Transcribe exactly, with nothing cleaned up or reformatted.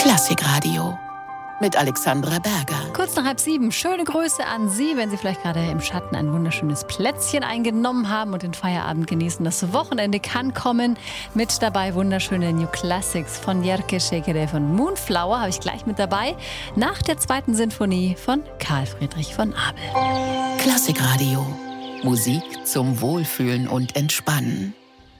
Klassikradio mit Alexandra Berger. Kurz nach halb sieben, schöne Grüße an Sie, wenn Sie vielleicht gerade im Schatten ein wunderschönes Plätzchen eingenommen haben und den Feierabend genießen. Das Wochenende kann kommen. Mit dabei wunderschöne New Classics von Jerker Szekely von Moonflower habe ich gleich mit dabei. Nach der zweiten Sinfonie von Karl Friedrich von Abel. Klassikradio. Musik zum Wohlfühlen und Entspannen.